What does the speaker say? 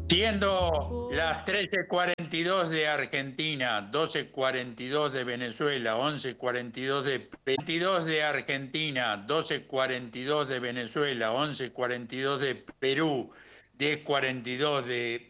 Siendo Jesús. las 13:42 de Argentina, 12:42 de Venezuela, 11:42 de 22 de Argentina, 12:42 de Venezuela, 11:42 de Perú, 10:42 de